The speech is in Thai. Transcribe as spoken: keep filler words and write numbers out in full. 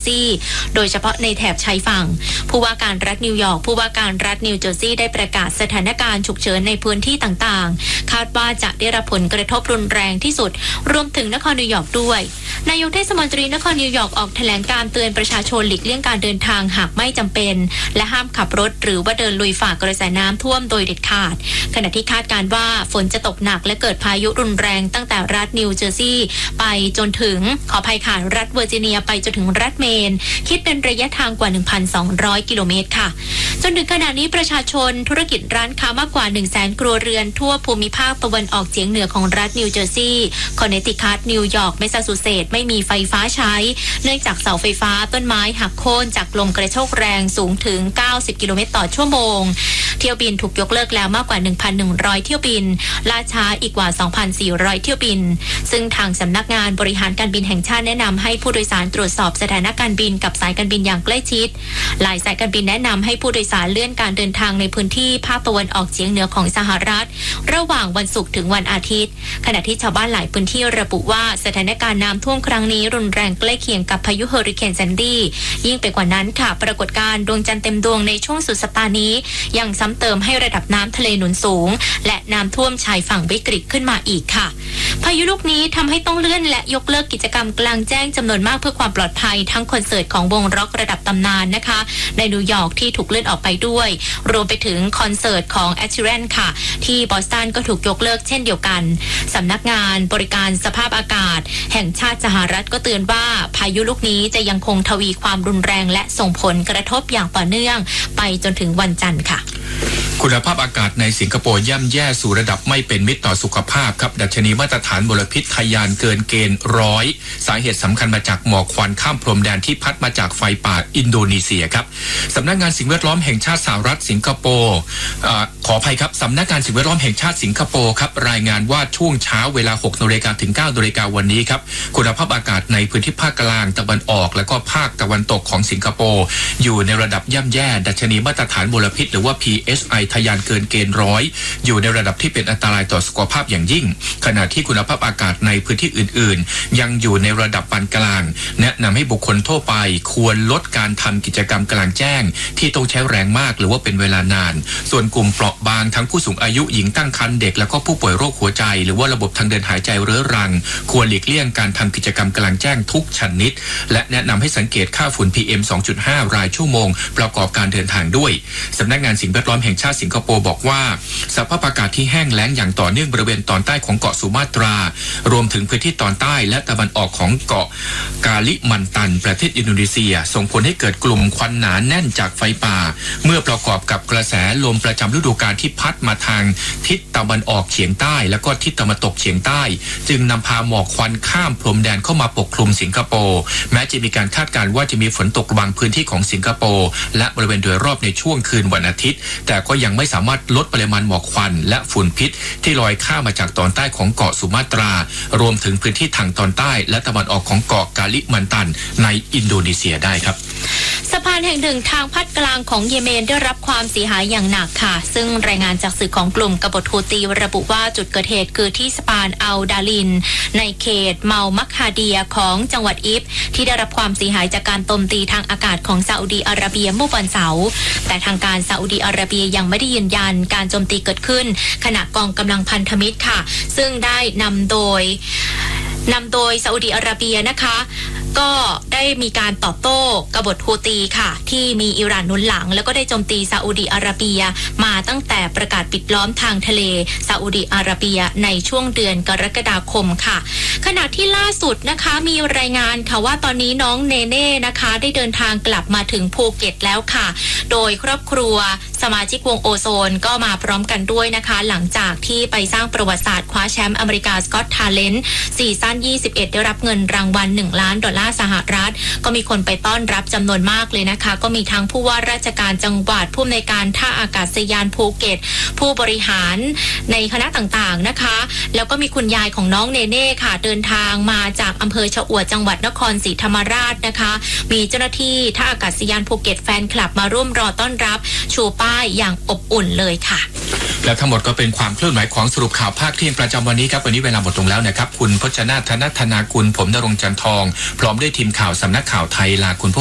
โดยเฉพาะในแถบชายฝั่งผู้ว่าการรัฐนิวยอร์กผู้ว่าการรัฐนิวเจอร์ซีย์ได้ประกาศสถานการณ์ฉุกเฉินในพื้นที่ต่างๆคาดว่าจะได้รับผลกระทบรุนแรงที่สุดรวมถึงนครนิวยอร์กด้วยนายกเทศมนตรีนครนิวยอร์กออกแถลงการเตือนประชาชนหลีกเลี่ยงการเดินทางหากไม่จำเป็นและห้ามขับรถหรือว่าเดินลุยฝ่ากระแสน้ำท่วมโดยเด็ดขาดขณะที่คาดการณ์ว่าฝนจะตกหนักและเกิดพายุรุนแรงตั้งแต่รัฐนิวเจอร์ซีย์ไปจนถึงขออภัยค่ะรัฐเวอร์จิเนียไปจนถึงรัฐเมนคิดเป็นระยะทางกว่า หนึ่งพันสองร้อย กิโลเมตรค่ะจนถึงขณะนี้ประชาชนธุรกิจร้านค้ามากกว่า หนึ่งแสน ครัวเรือนทั่วภูมิภาคตะวันออกเฉียงเหนือของรัฐนิวเจอร์ซีย์คอนเนตทิคัตนิวยอร์กแมสซาชูเซตส์ไม่มีไฟฟ้าใช้เนื่องจากเสาไฟฟ้าต้นไม้หักโค่นจากลมกระโชกแรงสูงถึงเก้าสิบกิโลเมตรต่อชั่วโมงเที่ยวบินถูกยกเลิกแล้วมากกว่า หนึ่งพันหนึ่งร้อย เที่ยวบินล่าช้าอีกกว่า สองพันสี่ร้อย เที่ยวบินซึ่งทางสำนักงานบริหารการบินแห่งชาติแนะนำให้ผู้โดยสารตรวจสอบสถานการณ์บินกับสายการบินอย่างใกล้ชิดหลายสายการบินแนะนำให้ผู้โดยสารเลื่อนการเดินทางในพื้นที่ภาคตะวันออกเฉียงเหนือของสหรัฐระหว่างวันศุกร์ถึงวันอาทิตย์ขณะที่ชาวบ้านหลายพื้นที่ระบุว่าสถานการณ์น้ำท่วมครั้งนี้รุนแรงใกล้เคียงกับพายุเฮอริเคนแซนดี้ยิ่งไปกว่านั้นค่ะปรากฏการณ์ดวงจันทร์เต็มดวงในช่วงสุดสัปดาห์นี้ยังซ้ำเติมให้ระดับน้ำทะเลหนุนสูงและน้ำท่วมชายฝั่งวิกฤตขึ้นมาอีกค่ะพายุลูกนี้ทำให้ต้องเลื่อนและยกเลิกกิจกรรมกลางแจ้งจำนวนมากเพื่อความปลอดภัยทั้งคอนเสิร์ตของวงร็อกระดับตำนานนะคะในนิวยอร์กที่ถูกเลื่อนออกไปด้วยรวมไปถึงคอนเสิร์ตของแอชเรนค่ะที่บอสตันก็ถูกยกเลิกเช่นเดียวกันสำนักงานบริการสภาพอากาศแห่งชาติสหรัฐก็เตือนว่าพายุลูกนี้จะยังคงทวีความรุนแรงและส่งผลกระทบอย่างต่อเนื่องไปจนถึงวันจันทร์ค่ะคุณภาพอากาศในสิงคโปร์ย่ำแย่สู่ระดับไม่เป็นมิตรต่อสุขภาพครับดัชนีมาตรฐานมลพิษทะยานเกินเกณฑ์ร้อยสาเหตุสำคัญมาจากหมอกควันข้ามพรมแดนที่พัดมาจากไฟป่าอินโดนีเซียครับสำนักงานสิ่งแวดล้อมแห่งชาติสหรัฐสิงคโปร์ขออภัยครับสำนักงานสิ่งแวดล้อมแห่งชาติสิงคโปร์ครับรายงานว่าช่วงเช้าเวลา หกนาฬิกา ถึง เก้านาฬิกาวันนี้ครับคุณภาพอากาศในพื้นที่ภาคกลางตะวันออกและก็ภาคตะวันตกของสิงคโปร์อยู่ในระดับย่ำแย่ดัชนีมาตรฐานมลพิษหรือว่า พี เอส ไอ ทะยานเกินเกณฑ์ร้อยอยู่ในระดับที่เป็นอันตรายต่อสุขภาพอย่างยิ่งขณะที่คุณภาพอากาศในพื้นที่อื่นๆยังอยู่ในระดับปานกลางแนะนำให้บุคคลทั่วไปควรลดการทำกิจกรรมกลางแจ้งที่ต้องใช้แรงมากหรือว่าเป็นเวลานานส่วนกลุ่มเปราะบางทั้งผู้สูงอายุหญิงตั้งครรภ์เด็กแล้วก็ผู้ป่วยโรคหัวใจหรือว่าระบบทางเดินหายใจเรื้อรังควรหลีกเลี่ยงการทำกิจกรรมกลางแจ้งทุกชนิดและแนะนำให้สังเกตค่าฝุ่น พี เอ็ม สองจุดห้า รายชั่วโมงประกอบการเดินทางด้วยสำนักงานสิ่งแวดล้อมแห่งชาติสิงคโปร์บอกว่าสภาพอากาศที่แห้งแล้งอย่างต่อเนื่องบริเวณตอนใต้ของเกาะสุมาตรารวมถึงพื้นที่ตอนใต้และตะวันออกของเกาะกาลิมันตันประเทศอินโดนีเซียส่งผลให้เกิดกลุ่มควันหนาแน่นจากไฟป่าเมื่อประกอบกับกระแสลมประจำฤดูกาลที่พัดมาทางทิศตะวันออกเฉียงใต้และก็ทิศตะวันตกเฉียงใต้จึงนำพาหมอกควันข้ามพรมแดนเข้ามาปกคลุมสิงคโปร์แม้จะมีการคาดการณ์ว่าจะมีฝนตกบางพื้นที่ของสิงคโปร์และบริเวณโดยรอบในช่วงคืนวันอาทิตย์แต่ก็ยังไม่สามารถลดปริมาณหมอกควันและฝุ่นพิษที่ลอยข้ามมาจากตอนใต้ของเกาะสุมาตรารวมถึงพื้นที่ทางตอนใต้และตะวันออกของเกาะกาลิมันตันในอินโดนีเซียได้ครับสะพานแห่งหนึ่งทางภาคกลางของเยเมนได้รับความเสียหายอย่างหนักค่ะซึ่งรายงานจากสื่อของกลุ่มกบฏฮูตีระบุว่าจุดเกิดเหตุคือที่สะพานอัลดาลินในเขตเมามักฮาเดียของจังหวัดอิบที่ได้รับความเสียหายจากการโจมตีทางอากาศของซาอุดีอาระเบียเมื่อวันเสาร์แต่ทางการซาอุดีอาระเบียยังไม่ได้ยืนยันการโจมตีเกิดขึ้นขณะกองกำลังพันธมิตรค่ะซึ่งได้นำโดยนำโดยซาอุดีอาระเบียนะคะก็ได้มีการตอบโต้กบฏฮูตีค่ะที่มีอิหร่านหนุนหลังแล้วก็ได้โจมตีซาอุดีอาระเบียมาตั้งแต่ประกาศปิดล้อมทางทะเลซาอุดีอาระเบียในช่วงเดือนกรกฎาคมค่ะขณะที่ล่าสุดนะคะมีรายงานค่ะว่าตอนนี้น้องเนเน่นะคะได้เดินทางกลับมาถึงภูเก็ตแล้วค่ะโดยครอบครัวสมาชิกวงโอโซนก็มาพร้อมกันด้วยนะคะหลังจากที่ไปสร้างประวัติศาสตร์คว้าแชมป์อเมริกาสกอตทาเลนต์ซีซั่นยี่สิบเอ็ดได้รับเงินรางวัลหนึ่งล้านดอลลาร์สหรัฐก็มีคนไปต้อนรับจำนวนมากเลยนะคะก็มีทั้งผู้ว่าราชการจังหวัดผู้อำนวยการท่าอากาศยานภูเก็ตผู้บริหารในคณะต่างๆนะคะแล้วก็มีคุณยายของน้องเนเน่ค่ะเดินทางมาจากอำเภอชะอวดจังหวัดนครศรีธรรมราชนะคะมีเจ้าหน้าที่ท่าอากาศยานภูเก็ตแฟนคลับมาร่วมรอต้อนรับชูป้ายอย่างอบอุ่นเลยค่ะและทั้งหมดก็เป็นความเคลื่อนไหวของสรุปข่าวภาคเที่ยงประจำวันนี้ครับวันนี้เวลาหมดลงแล้วนะครับคุณพจนาถ ธนธนากุลผมณรงค์จันทองพร้อมด้วยทีมข่าวสำนักข่าวไทยลาคุณ